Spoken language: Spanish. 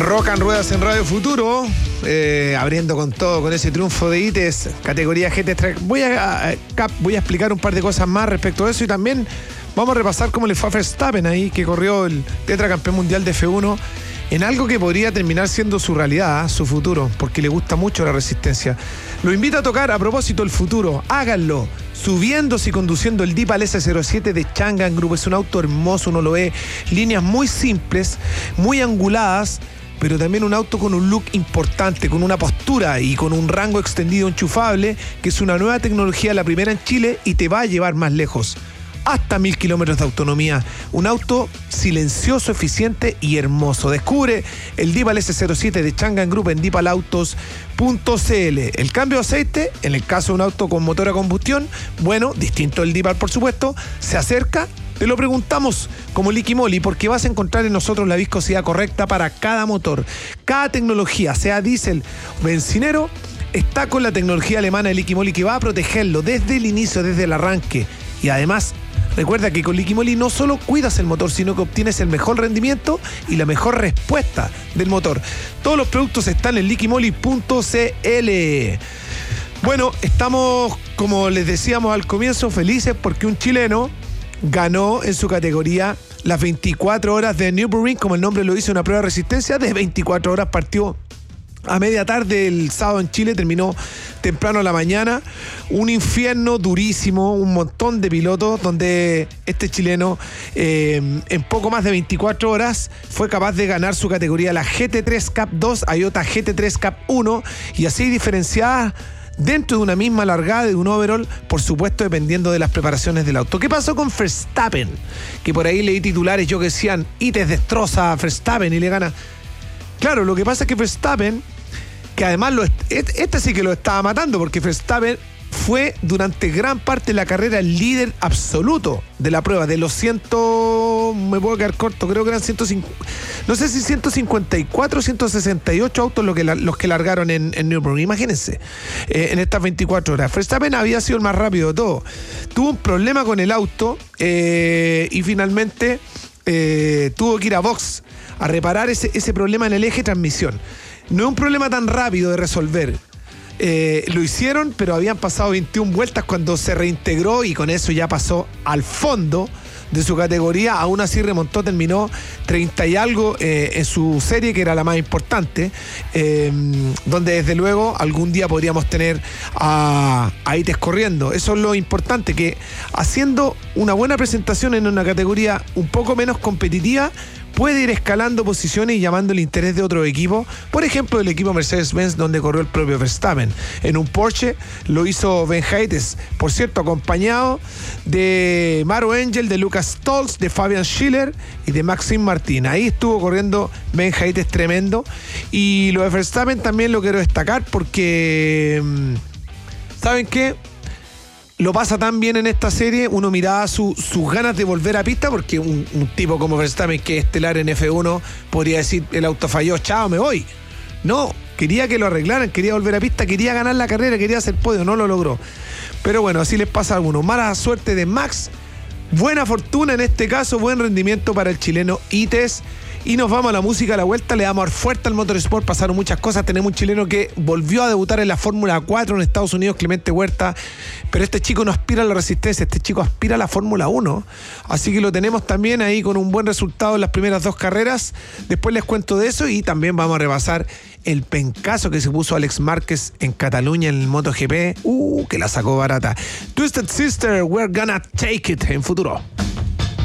Rock and Ruedas en Radio Futuro, abriendo con todo, con ese triunfo de ITES, categoría GT Track. Voy a explicar un par de cosas más respecto a eso y también vamos a repasar cómo le fue a Verstappen ahí, que corrió el tetracampeón mundial de F1 en algo que podría terminar siendo su realidad, su futuro, porque le gusta mucho la resistencia. Lo invito a tocar, a propósito, el futuro. Háganlo, subiéndose y conduciendo el Deepal S07 de Changan Group. Es un auto hermoso, uno lo ve, líneas muy simples, muy anguladas, pero también un auto con un look importante, con una postura y con un rango extendido enchufable, que es una nueva tecnología, la primera en Chile, y te va a llevar más lejos. Hasta 1000 kilómetros de autonomía. Un auto silencioso, eficiente y hermoso. Descubre el Deepal S07 de Changan Group en deepalautos.cl. El cambio de aceite, en el caso de un auto con motor a combustión, bueno, distinto del Deepal por supuesto, se acerca. Te lo preguntamos como Liqui Moly, porque vas a encontrar en nosotros la viscosidad correcta para cada motor. Cada tecnología, sea diésel o bencinero, está con la tecnología alemana de Liqui Moly, que va a protegerlo desde el inicio, desde el arranque. Y además, recuerda que con Liqui Moly no solo cuidas el motor, sino que obtienes el mejor rendimiento y la mejor respuesta del motor. Todos los productos están en liquimoly.cl. Bueno, estamos, como les decíamos al comienzo, felices porque un chileno ganó en su categoría las 24 horas de Nürburgring, como el nombre lo dice, una prueba de resistencia de 24 horas. Partió a media tarde el sábado en Chile, terminó temprano a la mañana. Un infierno durísimo, un montón de pilotos, donde este chileno en poco más de 24 horas fue capaz de ganar su categoría, la GT3 Cup 2, IOTA GT3 Cup 1, y así diferenciadas dentro de una misma largada de un overall, por supuesto dependiendo de las preparaciones del auto. ¿Qué pasó con Verstappen? Que por ahí leí titulares yo que decían, ITES destroza a Verstappen y le gana. Claro, lo que pasa es que Verstappen, que además este sí que lo estaba matando, porque Verstappen fue durante gran parte de la carrera el líder absoluto de la prueba. De los me puedo quedar corto, creo que eran 150, no sé si 154 o 168 autos los que largaron en Nürburgring. Imagínense, en estas 24 horas. Verstappen había sido el más rápido de todo. Tuvo un problema con el auto y finalmente tuvo que ir a box a reparar ese problema en el eje de transmisión. No es un problema tan rápido de resolver. Lo hicieron, pero habían pasado 21 vueltas cuando se reintegró y con eso ya pasó al fondo de su categoría. Aún así remontó, terminó 30 y algo en su serie, que era la más importante, donde desde luego algún día podríamos tener a ITES corriendo. Eso es lo importante, que haciendo una buena presentación en una categoría un poco menos competitiva, puede ir escalando posiciones y llamando el interés de otro equipo. Por ejemplo, el equipo Mercedes-Benz, donde corrió el propio Verstappen. En un Porsche lo hizo Ben Hayes, por cierto, acompañado de Maro Engel, de Lucas Stolz, de Fabian Schiller y de Maxime Martin. Ahí estuvo corriendo Ben Hayes, tremendo. Y lo de Verstappen también lo quiero destacar porque, ¿saben qué? Lo pasa tan bien en esta serie, uno miraba sus ganas de volver a pista, porque un tipo como Verstappen, que es estelar en F1, podría decir, el auto falló, chao, me voy. No, quería que lo arreglaran, quería volver a pista, quería ganar la carrera, quería hacer podio, no lo logró. Pero bueno, así les pasa a algunos. Mala suerte de Max, buena fortuna en este caso, buen rendimiento para el chileno ITES. Y nos vamos a la música, a la vuelta, le damos fuerte al motorsport, pasaron muchas cosas. Tenemos un chileno que volvió a debutar en la Fórmula 4 en Estados Unidos, Clemente Huerta, pero este chico no aspira a la resistencia, este chico aspira a la Fórmula 1, así que lo tenemos también ahí con un buen resultado en las primeras 2 carreras. Después les cuento de eso y también vamos a repasar el pencazo que se puso Alex Márquez en Cataluña en el MotoGP, que la sacó barata. Twisted Sister, We're Gonna Take It, en Futuro.